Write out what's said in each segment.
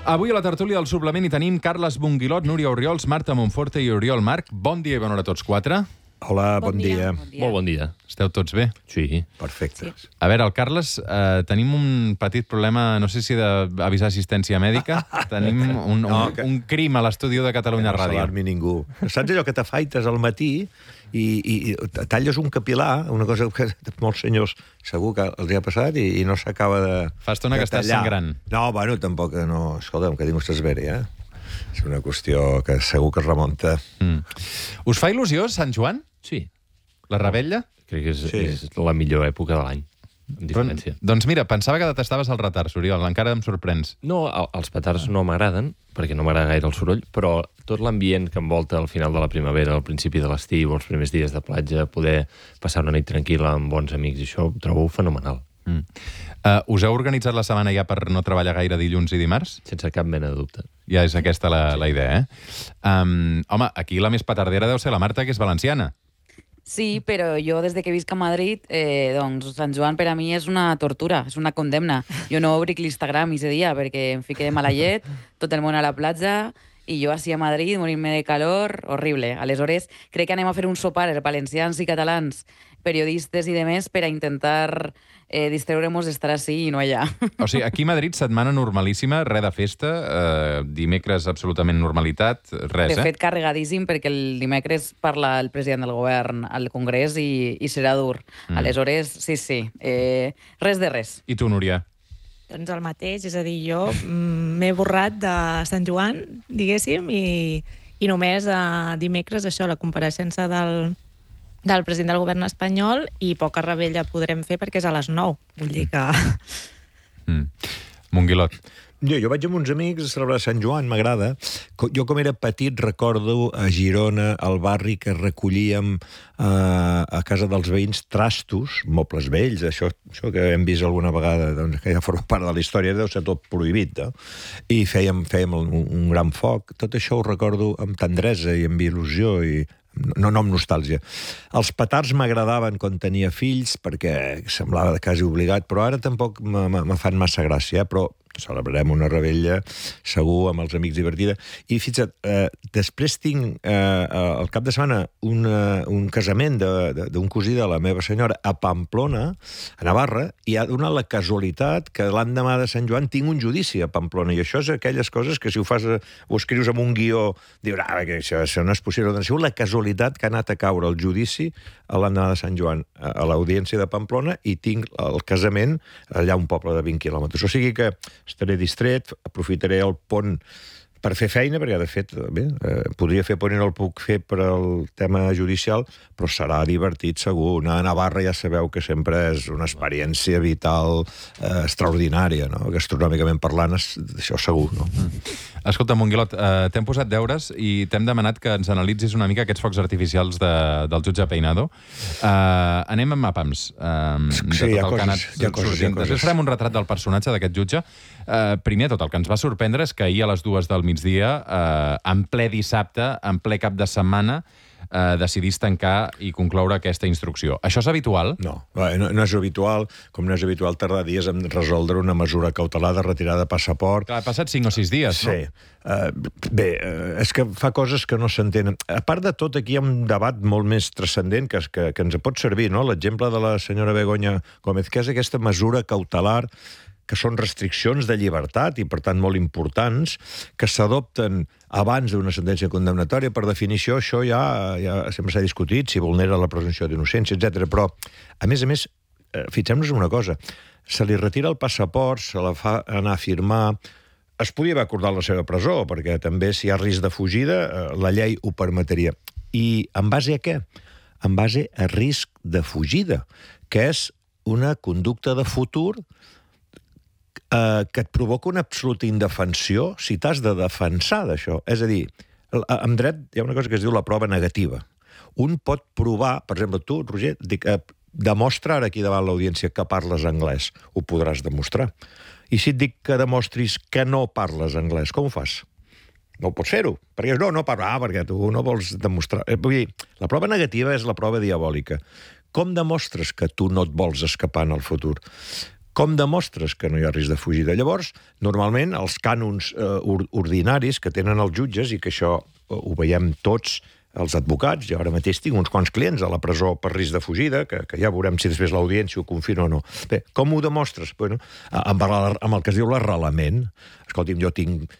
Avui a la tertúlia del suplement hi tenim Carles Bonguilot, Núria Orriols, Marta Monforte i Oriol Marc. Bon dia i bona hora a tots quatre. Hola, bon dia. Molt bon dia. Esteu tots bé? Sí. Perfecte. Sí. A veure, el Carles, tenim un petit problema, no sé si d'avisar assistència mèdica. Tenim un crim a l'estudi de Catalunya Ràdio. No s'alarmi ningú. Saps allò que t'afaites al matí i talles un capil·lar, una cosa que molts senyors segur que els ha passat i no s'acaba de... Fa estona que estàs sangrant. No, bueno, tampoc, no. Escolta'm, que tinc estàs bé, És una qüestió que segur que es remunta. Us fa il·lusió Sant Joan? Sí. La rebella? Crec que és la millor època de l'any, amb diferència. Doncs mira, pensava que detestaves el retard, Oriol, encara em sorprens. No, els petards no m'agraden, perquè no m'agrada gaire el soroll, però tot l'ambient que envolta al final de la primavera, al principi de l'estiu, els primers dies de platja, poder passar una nit tranquil·la amb bons amics, i això ho trobo fenomenal. Us heu organitzat la setmana ja per no treballar gaire dilluns i dimarts? Sense cap mena de dubte. Ja és aquesta la idea, home, aquí la més petardera deu ser la Marta, que és valenciana. Sí, però jo des que visc a Madrid, doncs Sant Joan per a mi és una tortura, és una condemna. Jo no obric l'Instagram ese dia perquè em fiqué de mala llet, tot el món a la platja, i jo així a Madrid, morint-me de calor, horrible. Aleshores, crec que anem a fer un sopar, els valencians i catalans, periodistes i demés, per a intentar distreure-nos d'estar així i no allà. O sigui, aquí a Madrid, setmana normalíssima, res de festa, dimecres absolutament normalitat, res, De fet, carregadíssim, perquè el dimecres parla el president del govern al Congrés i serà dur. Aleshores, sí, res de res. I tu, Núria? Doncs el mateix, és a dir, jo m'he borrat de Sant Joan, diguéssim, i només dimecres, això, la compareixença del president del govern espanyol, i poca rebella podrem fer perquè és a les 9. Vull dir que... Monguilot. Jo vaig amb uns amics a celebrar Sant Joan, m'agrada. Jo, com era petit, recordo a Girona, al barri, que recollíem a casa dels veïns trastos, mobles vells, això que hem vist alguna vegada, doncs, que ja forma part de la història, deu ser tot prohibit, no? I fèiem un gran foc. Tot això ho recordo amb tendresa i amb il·lusió i no amb nostàlgia. Els petards m'agradaven quan tenia fills perquè semblava quasi obligat, però ara tampoc me fan massa gràcia, però celebrarem una rebella segur amb els amics divertida. I fixa't, després tinc al cap de setmana un casament d'un cosí de la meva senyora a Pamplona, a Navarra, i ha donat la casualitat que l'endemà de Sant Joan tinc un judici a Pamplona, i això és aquelles coses que si ho fas ho escrius amb un guió, dius, que això no és possible. Doncs ha sigut la casualitat que ha anat a caure el judici a l'endemà de Sant Joan a l'audiència de Pamplona, i tinc el casament allà a un poble de 20 quilòmetres. O sigui que estaré distret, aprofitaré el pont per fer feina, perquè, de fet, podria fer pont i no el puc fer per al tema judicial, però serà divertit, segur. Anar a Navarra ja sabeu que sempre és una experiència vital extraordinària, no? Gastronòmicament parlant, això segur, no? Escolta, Monguilot, t'hem posat deures i t'hem demanat que ens analitzis una mica aquests focs artificials del jutge Peinado. Anem amb àpams. Sí, hi ha coses. Després farem un retrat del personatge d'aquest jutge. Primer tot, el que ens va sorprendre és que ahir a les 2 del migdia, en ple dissabte, en ple cap de setmana, decidís tancar i concloure aquesta instrucció. Això és habitual? No és habitual, com no és habitual tardar dies en resoldre una mesura cautelar de retirada de passaport. Ha passat 5 o 6 dies, no? Sí. Bé, és que fa coses que no s'entenen. A part de tot, aquí hi ha un debat molt més transcendent que ens pot servir, no? L'exemple de la senyora Begoña Gómez, que és aquesta mesura cautelar, que són restriccions de llibertat i, per tant, molt importants, que s'adopten abans d'una sentència condemnatòria. Per definició, això ja sempre s'ha discutit, si vulnera la presumpció d'innocència, etc. Però, a més, fixem-nos en una cosa. Se li retira el passaport, se la fa anar a firmar. Es podia haver acordat la seva presó, perquè també, si hi ha risc de fugida, la llei ho permetria. I en base a què? En base a risc de fugida, que és una conducta de futur que et provoca una absoluta indefensió si t'has de defensar d'això. És a dir, en dret hi ha una cosa que es diu la prova negativa. Un pot provar, per exemple, tu, Roger, demostra ara aquí davant l'audiència que parles anglès. Ho podràs demostrar. I si et dic que demostris que no parles anglès, com ho fas? No pots fer-ho, perquè no parlar, perquè tu no vols demostrar. Vull dir, la prova negativa és la prova diabòlica. Com demostres que tu no et vols escapar en el futur? Com demostres que no hi ha risc de fugida? Llavors, normalment, els cànons ordinaris que tenen els jutges, i que això ho veiem tots, els advocats, jo ara mateix tinc uns quants clients a la presó per risc de fugida, que ja veurem si després l'audiència ho confirma o no. Bé, com ho demostres? Bueno, amb el que es diu l'arrelament. Escolti'm, jo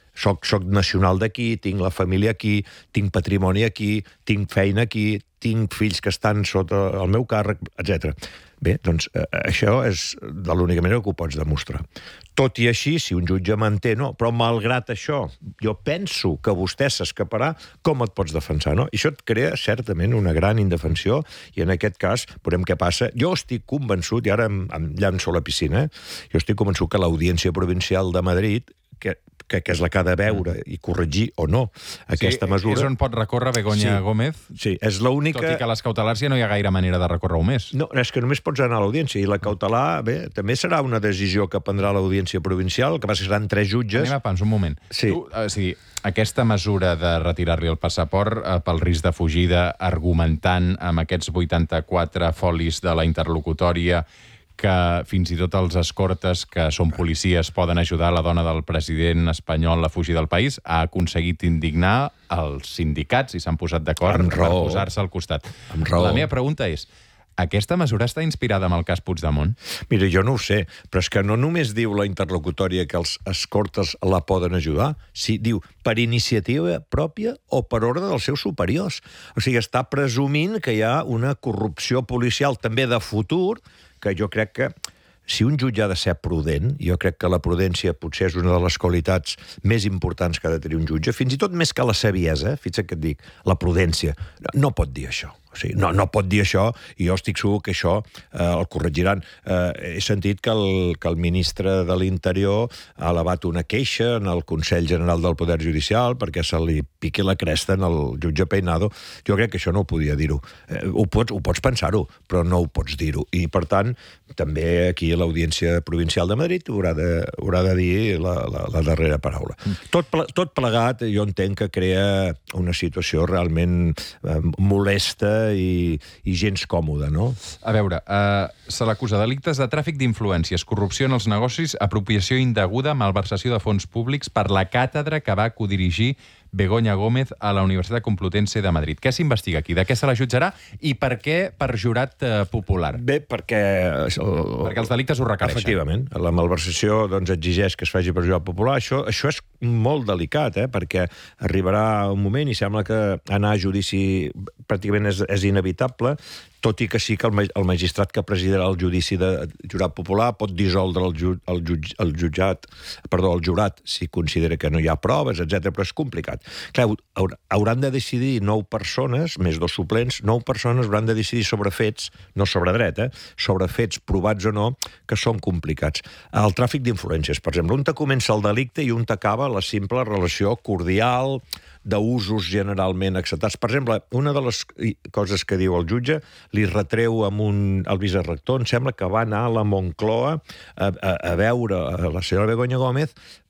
soc nacional d'aquí, tinc la família aquí, tinc patrimoni aquí, tinc feina aquí, tinc fills que estan sota el meu càrrec, etc. Bé, doncs això és de l'única manera que ho pots demostrar. Tot i així, si un jutge manté, no, però malgrat això, jo penso que vostè s'escaparà, com et pots defensar, no? I això et crea, certament, una gran indefensió, i en aquest cas, veurem què passa. Jo estic convençut, i ara em llanço a la piscina, jo estic convençut que l'Audiència Provincial de Madrid, que és la que ha de veure i corregir o no aquesta mesura... És on pot recórrer Begoña Gómez. Sí, és l'única... Tot i que a les cautelars ja no hi ha gaire manera de recórrer-ho més. No, és que només pots anar a l'audiència, i la cautelar, bé, també serà una decisió que prendrà l'Audiència Provincial, que passa que seran 3 jutges... Anem a pams, un moment. Sí. Aquesta mesura de retirar-li el passaport pel risc de fugida, argumentant amb aquests 84 folis de la interlocutòria que fins i tot els escortes, que són policies, poden ajudar la dona del president espanyol a fugir del país, ha aconseguit indignar els sindicats i s'han posat d'acord per posar-se al costat. Amb raó. La meva pregunta és, aquesta mesura està inspirada en el cas Puigdemont? Mira, jo no ho sé, però és que no només diu la interlocutòria que els escortes la poden ajudar, sí, diu per iniciativa pròpia o per ordre dels seus superiors. O sigui, està presumint que hi ha una corrupció policial també de futur, que jo crec que si un jutge ha de ser prudent, jo crec que la prudència potser és una de les qualitats més importants que ha de tenir un jutge, fins i tot més que la saviesa, fixa't que et dic, la prudència, no pot dir això. O sigui, no pot dir això, i jo estic segur que això el corregiran. He sentit que el ministre de l'Interior ha elevat una queixa en el Consell General del Poder Judicial perquè se li piqui la cresta en el jutge Peinado. Jo crec que això no ho podia dir-ho. Ho pots pensar-ho, però no ho pots dir-ho. I, per tant, també aquí l'Audiència Provincial de Madrid haurà de dir la darrera paraula. Tot plegat, jo entenc que crea una situació realment molesta i gens còmoda, no? A veure, se l'acusa de delictes de tràfic d'influències, corrupció en els negocis, apropiació indeguda, malversació de fons públics per la càtedra que va codirigir Begoña Gómez a la Universitat Complutense de Madrid. Què s'investiga aquí? De què se la jutjarà? I per què per jurat popular? Bé, perquè els delictes ho requereixen. Efectivament. La malversació exigeix que es faci per jurat popular. Això és molt delicat, perquè arribarà un moment i sembla que anar a judici pràcticament és inevitable, tot i que sí que el magistrat que presidirà el judici de jurat popular pot dissoldre el jurat si considera que no hi ha proves, etc. Però és complicat. Clar, hauran de decidir 9 persones, més 2 suplents, 9 persones hauran de decidir sobre fets, no sobre dret, sobre fets provats o no, que són complicats. El tràfic d'influències, per exemple, un te comença el delicte i un t'acaba la simple relació cordial, d'usos generalment acceptats. Per exemple, una de les coses que diu el jutge li retreu al vicerector, em sembla que va anar a la Moncloa a veure la senyora Begoña Gómez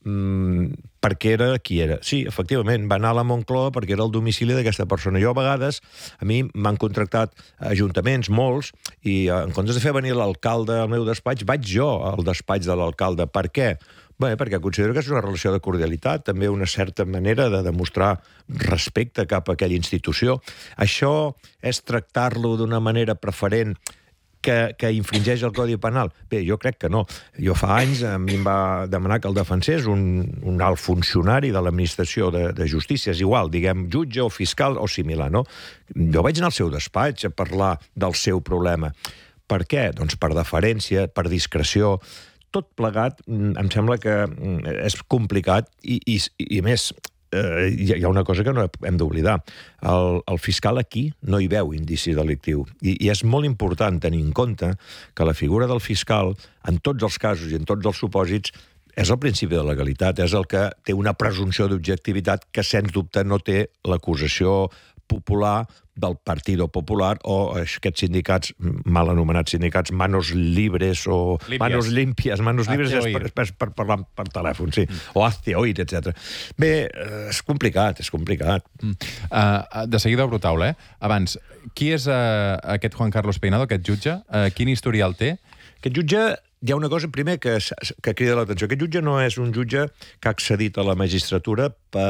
perquè era qui era. Sí, efectivament, va anar a la Moncloa perquè era el domicili d'aquesta persona. Jo, a vegades, a mi m'han contractat ajuntaments, molts, i en comptes de fer venir l'alcalde al meu despatx, vaig jo al despatx de l'alcalde. Per què? Bé, perquè considero que és una relació de cordialitat, també una certa manera de demostrar respecte cap a aquella institució. Això és tractar-lo d'una manera preferent que infringeix el Codi Penal? Bé, jo crec que no. Jo fa anys a mi em va demanar que el defensés un alt funcionari de l'administració de justícia, és igual, diguem, jutge o fiscal o similar, no? Jo vaig anar al seu despatx a parlar del seu problema. Per què? Doncs per deferència, per discreció. Tot plegat, em sembla que és complicat i a més, hi ha una cosa que no hem d'oblidar. El fiscal aquí no hi veu indici delictiu i és molt important tenir en compte que la figura del fiscal, en tots els casos i en tots els supòsits, és el principi de legalitat, és el que té una presumpció d'objectivitat que, sens dubte, no té l'acusació popular del Partido Popular o aquests sindicats, mal anomenats sindicats, manos libres o manos limpias. Manos libres és per parlar per telèfon, sí. O hazte oír, etc. Bé, és complicat, és complicat. De seguida obro taula, Abans, qui és aquest Juan Carlos Peinado, aquest jutge? Quin historial té? Aquest jutge hi ha una cosa, primer, que crida l'atenció. Aquest jutge no és un jutge que ha accedit a la magistratura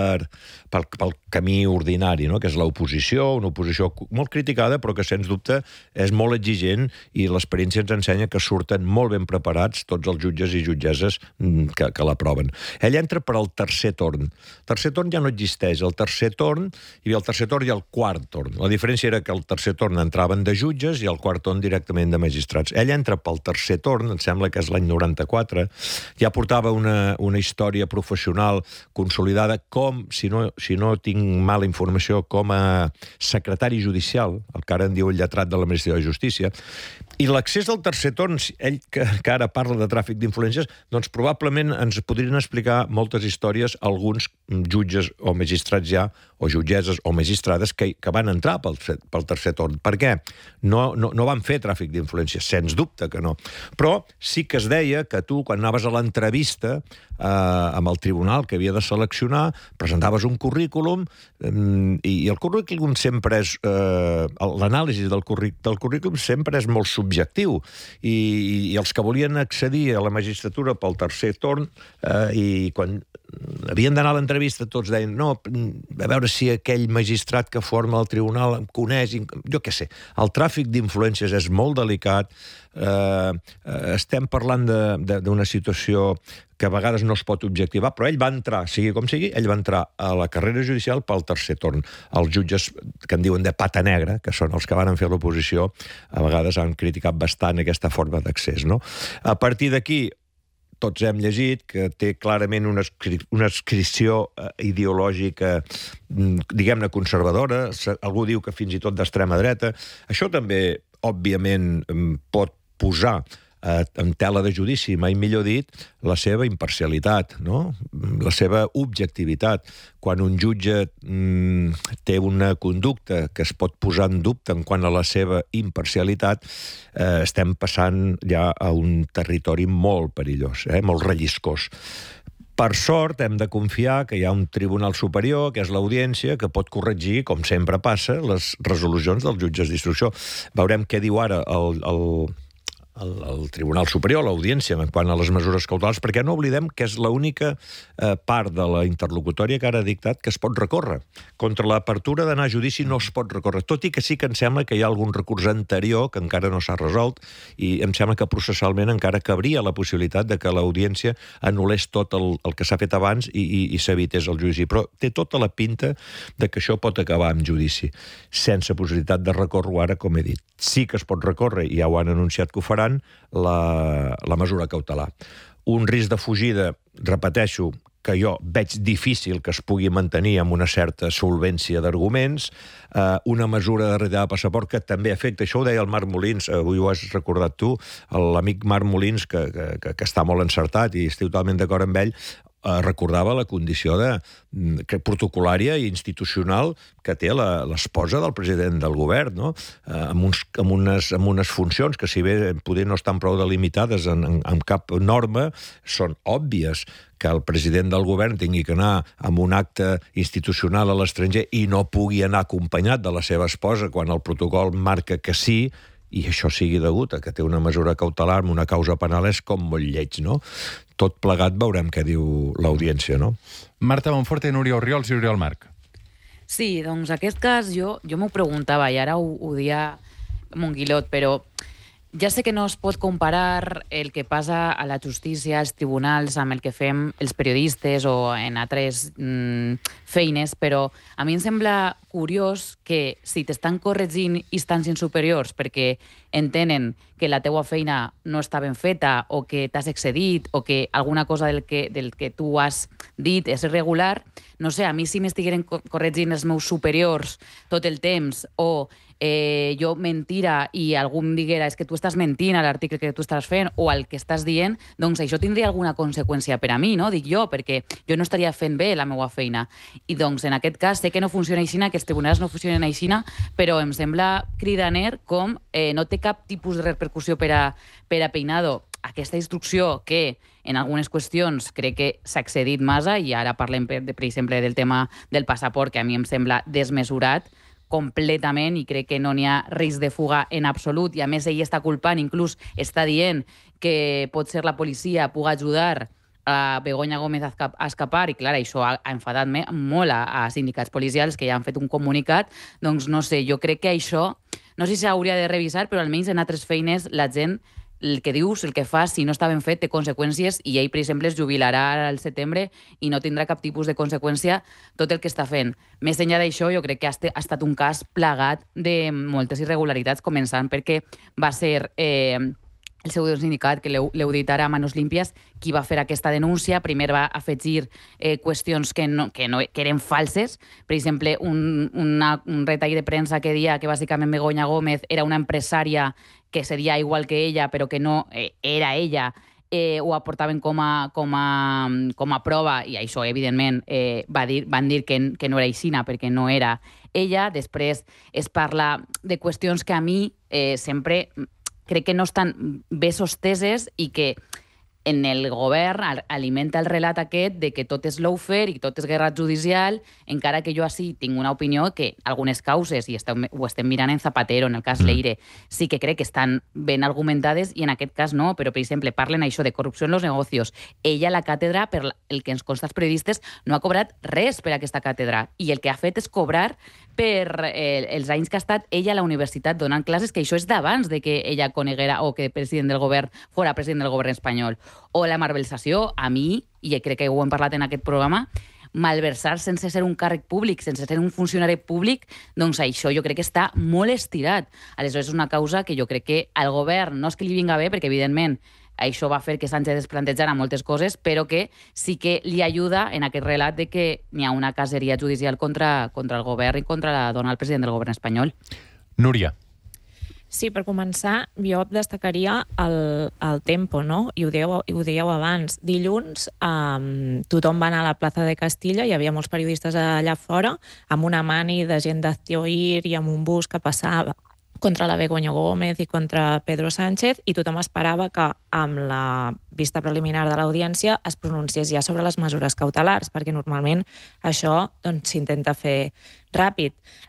pel camí ordinari, no? Que és l'oposició, una oposició molt criticada, però que, sens dubte, és molt exigent i l'experiència ens ensenya que surten molt ben preparats tots els jutges i jutgesses que l'aproven. Ell entra per al tercer torn. El tercer torn ja no existeix. El tercer torn, hi havia el tercer torn i el quart torn. La diferència era que el tercer torn entraven de jutges i el quart torn directament de magistrats. Ell entra pel tercer torn, em sembla que és l'any 94, ja portava una història professional consolidada com, si no tinc mala informació, com a secretari judicial, el que ara en diu el lletrat de l'Administració de Justícia, i l'accés al tercer torn, ell que ara parla de tràfic d'influències, doncs probablement ens podrien explicar moltes històries alguns jutges o magistrats ja, o jutgesses o magistrades que van entrar pel tercer torn. Per què? No van fer tràfic d'influències, sens dubte que no. Però sí que es deia que tu, quan anaves a l'entrevista amb el tribunal que havia de seleccionar, presentaves un currículum i el currículum sempre és... l'anàlisi del currículum sempre és molt subjectiu i els que volien accedir a la magistratura pel tercer torn i quan havien d'anar a l'entrevista tots deien no, a veure si aquell magistrat que forma el tribunal em coneix, jo què sé. El tràfic d'influències és molt delicat, estem parlant d'una situació que a vegades no es pot objectivar, però ell va entrar, sigui com sigui, ell va entrar a la carrera judicial pel tercer torn. Els jutges que en diuen de pata negra, que són els que van fer l'oposició, a vegades han criticat bastant aquesta forma d'accés, no? A partir d'aquí, tots hem llegit que té clarament una adscripció ideològica, diguem-ne, conservadora. Algú diu que fins i tot d'extrema dreta. Això també, òbviament, pot posar en tela de judici, mai millor dit, la seva imparcialitat, no? La seva objectivitat. Quan un jutge té una conducta que es pot posar en dubte en quant a la seva imparcialitat, estem passant ja a un territori molt perillós, molt relliscós. Per sort, hem de confiar que hi ha un tribunal superior, que és l'Audiència, que pot corregir, com sempre passa, les resolucions dels jutges d'instrucció. Veurem què diu ara el Tribunal Superior, l'Audiència, en quant a les mesures cautelars, perquè no oblidem que és l'única part de la interlocutòria que ara ha dictat que es pot recórrer. Contra l'apertura d'anar a judici no es pot recórrer, tot i que sí que em sembla que hi ha algun recurs anterior que encara no s'ha resolt i em sembla que processalment encara cabria la possibilitat de que l'Audiència anul·lés tot el que s'ha fet abans i s'evités el judici. Però té tota la pinta de que això pot acabar amb judici, sense possibilitat de recórrer ara, com he dit. Sí que es pot recórrer, i ja ho han anunciat que ho faran, la mesura cautelar. Un risc de fugida, repeteixo, que jo veig difícil que es pugui mantenir amb una certa solvència d'arguments, una mesura de retirada de passaport que també afecta, això ho deia el Marc Molins, avui ho has recordat tu, l'amic Marc Molins, que està molt encertat i estic totalment d'acord amb ell, recordava la condició protocolària i institucional que té l'esposa del president del govern, no? amb unes funcions que, si bé poder no estan prou delimitades en cap norma, són òbvies. Que el president del govern tingui que anar amb un acte institucional a l'estranger i no pugui anar acompanyat de la seva esposa quan el protocol marca que sí, i això sigui degut a que té una mesura cautelar amb una causa penal, és com molt lleig, no? Tot plegat veurem què diu l'Audiència, no? Marta Monforte, Núria Orriols i Oriol Marc. Sí, doncs aquest cas jo m'ho preguntava i ara ho dia Monguilot, però ja sé que no es pot comparar el que passa a la justícia, als tribunals, amb el que fem els periodistes o en altres feines, però a mi em sembla curiós que si t'estan corregint instàncies superiors perquè entenen que la teua feina no està ben feta o que t'has excedit o que alguna cosa del que tu has dit és irregular, no sé, a mi si m'estigueren corregint els meus superiors tot el temps o jo mentira i algú em diguera és que tu estàs mentint a l'article que tu estàs fent o al que estàs dient, doncs això tindria alguna conseqüència per a mi, no? Dic jo, perquè jo no estaria fent bé la meva feina. I doncs en aquest cas sé que no funciona així, que els tribunals no funcionen així, però em sembla cridaner com no té cap tipus de repercussió per a Peinado aquesta instrucció que en algunes qüestions crec que s'ha excedit massa, i ara parlem, per exemple, del tema del passaport, que a mi em sembla desmesurat completament i crec que no n'hi ha risc de fuga en absolut, i a més ell està culpant, inclús està dient que potser la policia pugui ajudar a Begoña Gómez a escapar, i clar, això ha enfadat molt a sindicats policials que ja han fet un comunicat. Doncs no sé, jo crec que això, no sé si s'hauria de revisar, però almenys en altres feines la gent, el que dius, el que fas, si no està ben fet, té conseqüències, i ell, per exemple, es jubilarà al setembre i no tindrà cap tipus de conseqüència tot el que està fent. Més enllà d'això, jo crec que ha estat un cas plagat de moltes irregularitats, començant perquè va ser el seu sindicat, que l'heu dit ara a Manos Límpies, qui va fer aquesta denúncia. Primer va afegir qüestions que eren falses. Per exemple, un retall de premsa que deia que bàsicament Begoña Gómez era una empresària que seria igual que ella, però que no era ella. Ho aportaven com a prova, i això, evidentment, van dir que no era aixina, perquè no era ella. Després es parla de qüestions que a mi sempre crec que no estan bé sosteses i que en el govern alimenta el relat aquest de que tot és lawfare i tot és guerra judicial, encara que jo així tinc una opinió que algunes causes, i ho estem mirant en Zapatero, en el cas Leire, sí que crec que estan ben argumentades, i en aquest cas no. Però, per exemple, parlen això de corrupció en los negocios. Ella, la càtedra, per el que ens consta als periodistes, no ha cobrat res per aquesta càtedra, i el que ha fet és cobrar per els anys que ha estat ella a la universitat donant classes, que això és d'abans de que ella coneguera o que el president del govern fora president del govern espanyol. O la malversació, a mi, i crec que ho hem parlat en aquest programa, malversar sense ser un càrrec públic, sense ser un funcionari públic, doncs això jo crec que està molt estirat. Aleshores, és una causa que jo crec que al govern no és que li vinga bé, perquè evidentment això va fer que Sánchez es plantejara moltes coses, però que sí que li ajuda en aquest relat de que n'hi ha una caceria judicial contra el govern i contra la dona del president del govern espanyol. Núria. Sí, per començar, jo destacaria el tempo, no? I ho dèieu abans. Dilluns tothom va anar a la plaça de Castilla, hi havia molts periodistes allà fora, amb una mani de gent d'Aztio Ir i amb un bus que passava contra la Begoña Gómez i contra Pedro Sánchez, i tothom esperava que amb la vista preliminar de l'audiència es pronunciés ja sobre les mesures cautelars, perquè normalment això s'intenta fer ràpid.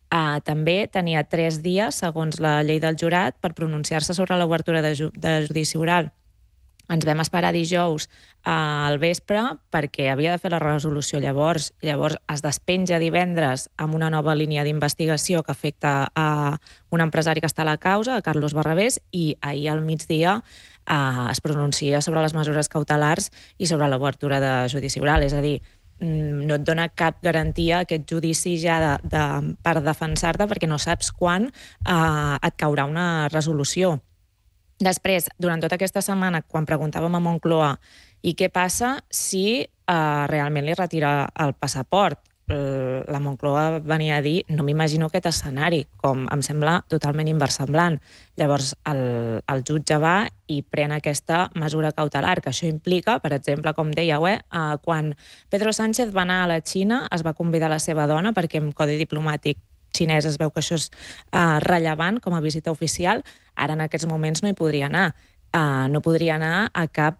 També tenia 3 dies, segons la llei del jurat, per pronunciar-se sobre l'obertura de judici oral. Ens vam esperar dijous al vespre perquè havia de fer la resolució llavors. Llavors es despenja divendres amb una nova línia d'investigació que afecta a un empresari que està a la causa, a Carlos Barrabés, i ahir al migdia es pronuncia sobre les mesures cautelars i sobre l'obertura de judici oral. És a dir, no et dona cap garantia aquest judici ja per defensar-te, perquè no saps quan et caurà una resolució. Després, durant tota aquesta setmana, quan preguntàvem a Moncloa i què passa si realment li retira el passaport, la Moncloa venia a dir no m'imagino aquest escenari, com em sembla totalment inversemblant. Llavors el jutge va i pren aquesta mesura cautelar, que això implica, per exemple, com dèieu, quan Pedro Sánchez va anar a la Xina, es va convidar la seva dona, perquè en codi diplomàtic xinès es veu que això és rellevant com a visita oficial. Ara en aquests moments no hi podria anar. No podria anar a cap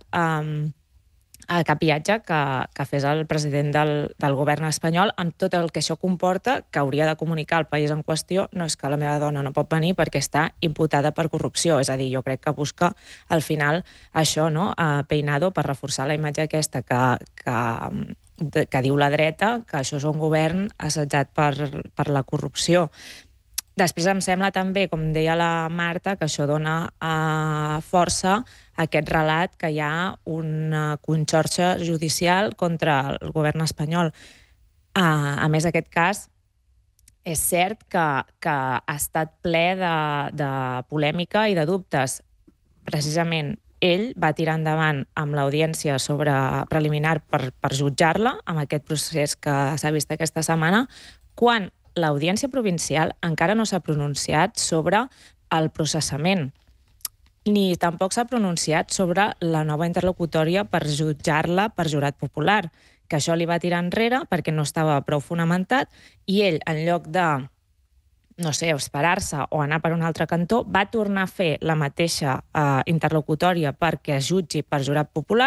viatge que fes el president del govern espanyol, amb tot el que això comporta, que hauria de comunicar al país en qüestió. No és que la meva dona no pot venir perquè està imputada per corrupció. És a dir, jo crec que busca al final això, no? Peinado, per reforçar la imatge aquesta que diu la dreta, que això és un govern assetjat per la corrupció. Després em sembla també, com deia la Marta, que això dona força a aquest relat que hi ha una conxorxa judicial contra el govern espanyol. A més, aquest cas és cert que ha estat ple de polèmica i de dubtes. Precisament ell va tirar endavant amb l'audiència preliminar per jutjar-la, amb aquest procés que s'ha vist aquesta setmana, quan l'Audiència Provincial encara no s'ha pronunciat sobre el processament, ni tampoc s'ha pronunciat sobre la nova interlocutòria per jutjar-la per jurat popular, que això li va tirar enrere perquè no estava prou fonamentat, i ell, en lloc de esperar-se o anar per un altre cantó, va tornar a fer la mateixa interlocutòria perquè es jutgi per jurat popular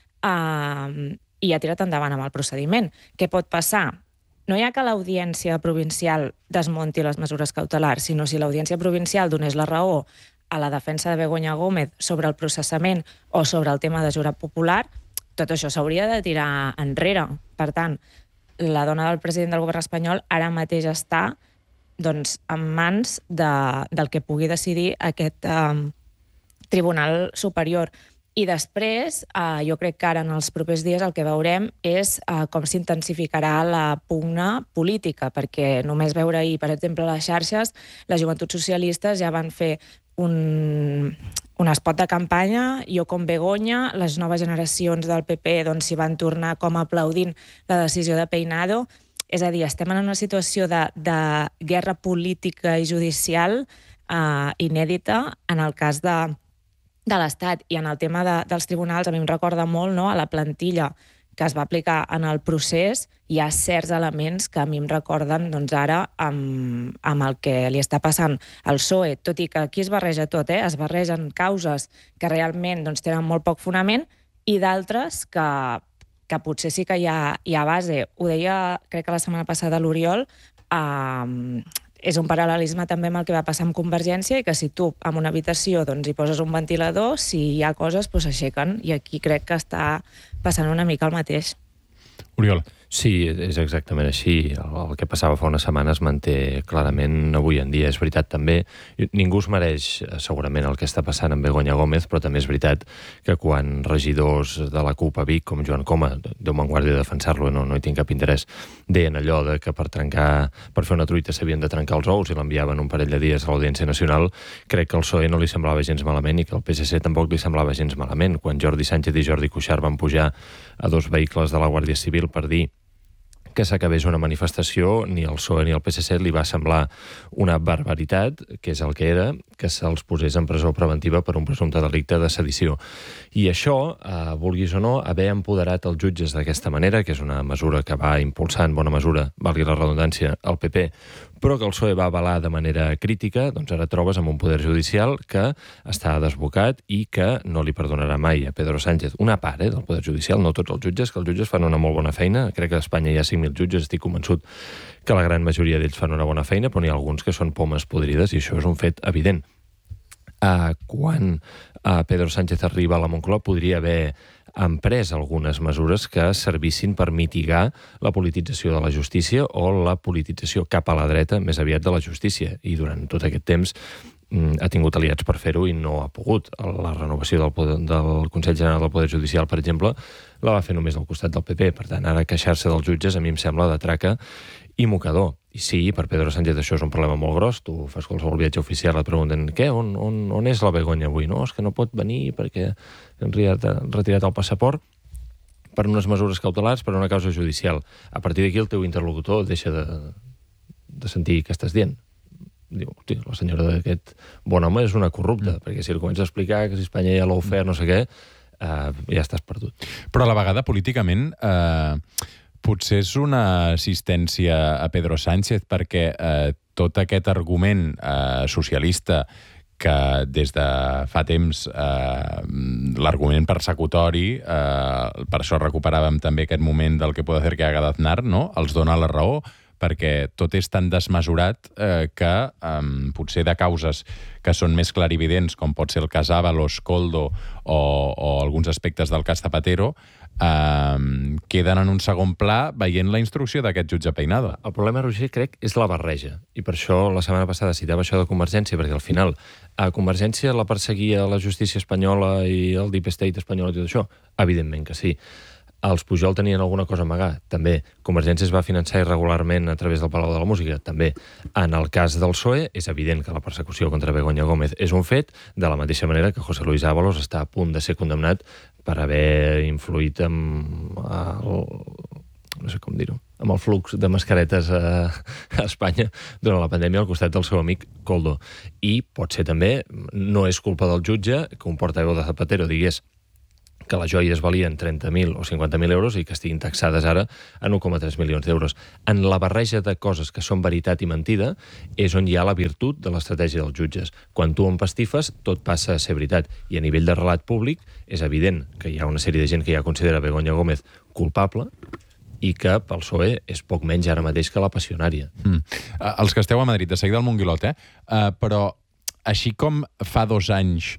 i ha tirat endavant amb el procediment. Què pot passar? No hi ha que l'Audiència Provincial desmunti les mesures cautelars, sinó si l'Audiència Provincial donés la raó a la defensa de Begoña Gómez sobre el processament o sobre el tema de jurat popular, tot això s'hauria de tirar enrere. Per tant, la dona del president del govern espanyol ara mateix està doncs, en mans del que pugui decidir aquest Tribunal Superior. I després, jo crec que ara en els propers dies el que veurem és com s'intensificarà la pugna política, perquè només veure ahir, per exemple, a les xarxes, les joventuts socialistes ja van fer un espot de campanya, jo com Begoña, les noves generacions del PP doncs, s'hi van tornar com aplaudint la decisió de Peinado. És a dir, estem en una situació de guerra política i judicial inèdita en el cas de l'Estat. I en el tema dels tribunals, a mi em recorda molt, no?, a la plantilla que es va aplicar en el procés. Hi ha certs elements que a mi em recorden doncs, ara amb el que li està passant al PSOE, tot i que aquí es barreja tot, es barregen causes que realment doncs, tenen molt poc fonament i d'altres que potser sí que hi ha base. Ho deia, crec que la setmana passada, l'Oriol, és un paral·lelisme també amb el que va passar amb Convergència i que si tu en una habitació doncs, hi poses un ventilador, si hi ha coses s'aixequen, i aquí crec que està passant una mica el mateix. Oriol. Sí, és exactament així. El que passava fa unes setmanes manté clarament avui en dia. És veritat també, ningú es mereix segurament el que està passant amb Begoña Gómez, però també és veritat que quan regidors de la CUP a Vic, com Joan Coma, Déu me'n guardi de defensar-lo, no hi tinc cap interès, deien allò de que per fer una truita s'havien de trencar els ous i l'enviaven un parell de dies a l'Audiència Nacional, crec que al PSOE no li semblava gens malament i que al PSC tampoc li semblava gens malament. Quan Jordi Sánchez i Jordi Cuixart van pujar a 2 vehicles de la Guàrdia Civil per dir que s'acabés una manifestació, ni al PSOE ni al PSC li va semblar una barbaritat, que és el que era, que se'ls posés en presó preventiva per un presumpte delicte de sedició. I això, vulguis o no, haver empoderat els jutges d'aquesta manera, que és una mesura que va impulsar en bona mesura, valgui la redundància, el PP, però que el PSOE va avalar de manera crítica, doncs ara trobes amb un poder judicial que està desbocat i que no li perdonarà mai a Pedro Sánchez. Una part del poder judicial, no tots els jutges, que els jutges fan una molt bona feina. Crec que a Espanya hi ha 5.000 jutges, estic convençut que la gran majoria d'ells fan una bona feina, però n'hi ha alguns que són pomes podrides i això és un fet evident. Quan Pedro Sánchez arriba a la Moncloa podria haver emprès algunes mesures que servissin per mitigar la politització de la justícia o la politització cap a la dreta més aviat de la justícia. I durant tot aquest temps ha tingut aliats per fer-ho i no ha pogut. La renovació del Consell General del Poder Judicial, per exemple, la va fer només al costat del PP. Per tant, ara queixar-se dels jutges a mi em sembla de traca i mocador. I sí, per Pedro Sánchez això és un problema molt gros. Tu fas qualsevol viatge oficial, et pregunten què, on és la Begoña avui? No, és que no pot venir perquè han retirat el passaport per unes mesures cautelars, per una causa judicial. A partir d'aquí el teu interlocutor deixa de sentir què estàs dient. Diu, hosti, la senyora d'aquest bon home és una corrupta, perquè si li comença a explicar que si Espanya hi ha lawfare, no sé què, ja estàs perdut. Però a la vegada, políticament, potser és una assistència a Pedro Sánchez, perquè tot aquest argument socialista que des de fa temps l'argument persecutori, per això recuperàvem també aquest moment del que puede hacer que haga d'Aznar, no? Els dona la raó, perquè tot és tan desmesurat que potser de causes que són més clarividents, com pot ser el cas Ábalos, Koldo o alguns aspectes del cas Zapatero, queden en un segon pla veient la instrucció d'aquest jutge Peinado. El problema, Roger, crec, és la barreja. I per això la setmana passada citava això de Convergència, perquè al final a Convergència la perseguia la justícia espanyola i el Deep State espanyol i tot això? Evidentment que sí. Els Pujol tenien alguna cosa a amagar? També. Convergència es va finançar irregularment a través del Palau de la Música? També. En el cas del PSOE, és evident que la persecució contra Begoña Gómez és un fet, de la mateixa manera que José Luis Ábalos està a punt de ser condemnat per haver influït amb no sé com dir-ho, amb el flux de mascaretes a Espanya durant la pandèmia al costat del seu amic Koldo. I pot ser també, no és culpa del jutge, que un portaveu de Zapatero digués que les joies valien 30.000 o 50.000 euros i que estiguin taxades ara en 1,3 milions d'euros. En la barreja de coses que són veritat i mentida és on hi ha la virtut de l'estratègia dels jutges. Quan tu empastifes, tot passa a ser veritat. I a nivell de relat públic és evident que hi ha una sèrie de gent que ja considera Begoña Gómez culpable i que pel PSOE és poc menys ara mateix que la passionària. Els que esteu a Madrid, de seguida al Monguilot, però així com fa 2 anys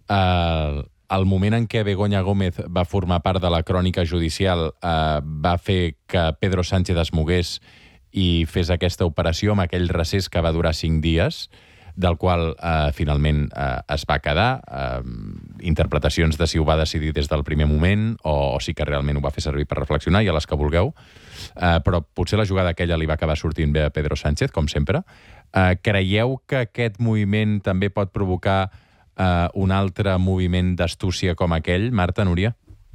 el moment en què Begoña Gómez va formar part de la crònica judicial va fer que Pedro Sánchez es mogués i fes aquesta operació amb aquell recés que va durar 5 dies, del qual finalment es va quedar. Interpretacions de si ho va decidir des del primer moment o si que realment ho va fer servir per reflexionar, i a les que vulgueu. Però potser la jugada aquella li va acabar sortint bé a Pedro Sánchez, com sempre. Creieu que aquest moviment també pot provocar un altre moviment d'astúcia com aquell? Marta, Núria?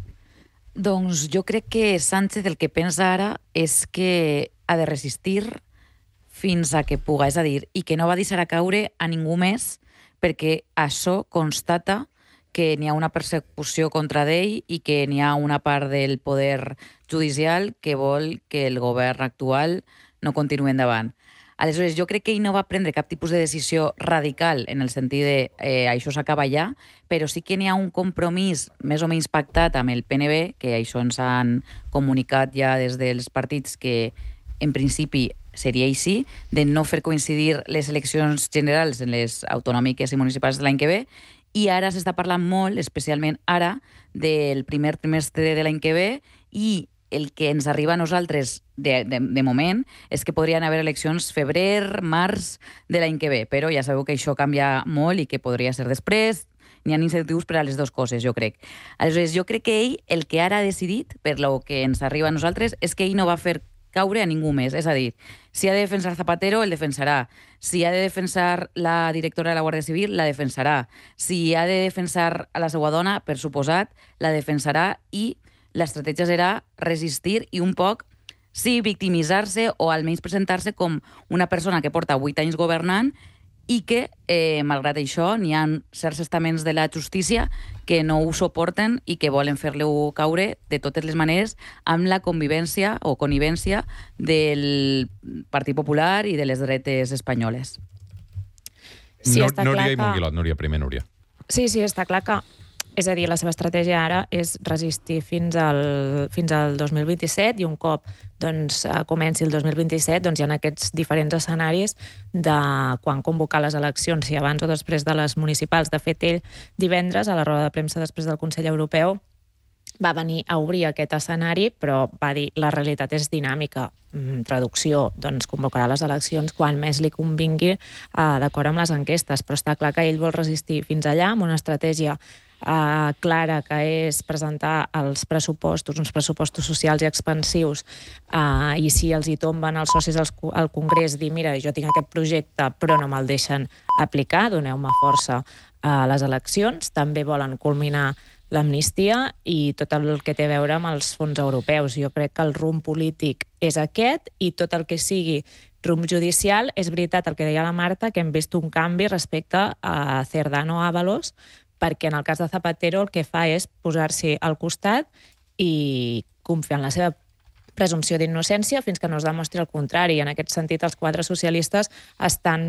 Doncs jo crec que Sánchez el que pensa ara és que ha de resistir fins a que puga, és a dir, i que no va deixar caure a ningú més, perquè això constata que n'hi ha una persecució contra d'ell i que n'hi ha una part del poder judicial que vol que el govern actual no continuï endavant. Aleshores, jo crec que ell no va prendre cap tipus de decisió radical en el sentit de això s'acaba ja, però sí que n'hi ha un compromís més o menys pactat amb el PNB, que això ens han comunicat ja des dels partits que en principi seria així, de no fer coincidir les eleccions generals en les autonòmiques i municipals de l'any que ve, i ara s'està parlant molt, especialment ara, del primer trimestre de l'any que ve, i el que ens arriba a nosaltres de moment és que podrien haver eleccions febrer, març de l'any que ve, però ja sabeu que això canvia molt i que podria ser després. N'hi ha incentius per a les dues coses, jo crec. Aleshores, jo crec que ell, el que ara ha decidit, per lo que ens arriba a nosaltres, és que ell no va fer caure a ningú més. És a dir, si ha de defensar Zapatero, el defensarà. Si ha de defensar la directora de la Guàrdia Civil, la defensarà. Si ha de defensar a la seva dona, per suposat, la defensarà, i l'estratègia serà resistir i un poc, sí, victimitzar-se o almenys presentar-se com una persona que porta 8 anys governant i que, malgrat això, n'hi ha certs estaments de la justícia que no ho suporten i que volen fer-lo caure de totes les maneres amb la convivència o connivència del Partit Popular i de les dretes espanyoles. Sí, està Núria clar i Monguilot. Núria, primer Núria. Sí, està clar que, és a dir, la seva estratègia ara és resistir fins al 2027, i un cop comenci el 2027 hi ha aquests diferents escenaris de quan convocar les eleccions, si abans o després de les municipals. De fet, ell divendres, a la roda de premsa després del Consell Europeu, va venir a obrir aquest escenari, però va dir la realitat és dinàmica. Traducció, convocarà les eleccions quan més li convingui, d'acord amb les enquestes, però està clar que ell vol resistir fins allà amb una estratègia clara, que és presentar els pressupostos, uns pressupostos socials i expansius, i si els hi tomben els socis al Congrés, dir, mira, jo tinc aquest projecte però no me'l deixen aplicar, doneu-me força a les eleccions. També volen culminar l'amnistia i tot el que té a veure amb els fons europeus. Jo crec que el rumb polític és aquest, i tot el que sigui rumb judicial, és veritat el que deia la Marta, que hem vist un canvi respecte a Cerdano Ábalos, perquè en el cas de Zapatero el que fa és posar-s'hi al costat i confiar en la seva presumpció d'innocència fins que no es demostri el contrari. En aquest sentit, els 4 socialistes estan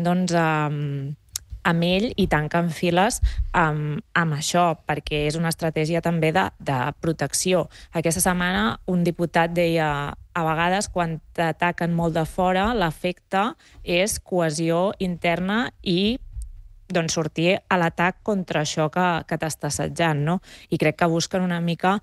amb ell i tanquen files amb això, perquè és una estratègia també de protecció. Aquesta setmana un diputat deia, a vegades quan t'ataquen molt de fora, l'efecte és cohesió interna i sortir a l'atac contra això que t'està assetjant, no? I crec que busquen una mica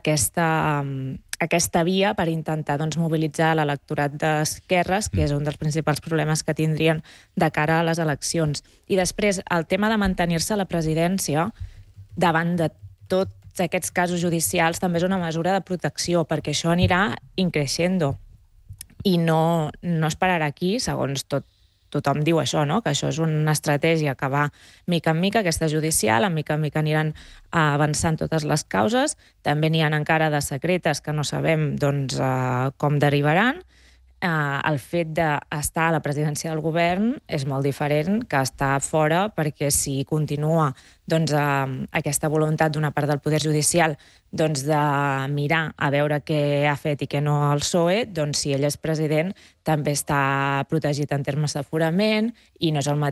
aquesta via per intentar mobilitzar l'electorat d'esquerres, que és un dels principals problemes que tindrien de cara a les eleccions. I després, el tema de mantenir-se a la presidència davant de tots aquests casos judicials també és una mesura de protecció, perquè això anirà increixendo i no es pararà aquí, segons tothom diu això, no? Que això és una estratègia que va mica en mica, aquesta judicial, en mica aniran avançant totes les causes. També n'hi ha encara de secretes que no sabem com derivaran. El fet d'estar a la presidència del govern és molt diferent que estar fora, perquè si continua aquesta voluntat d'una part del Poder Judicial de mirar a veure què ha fet i què no el PSOE, si ell és president també està protegit en termes d'aforament i no és el mateix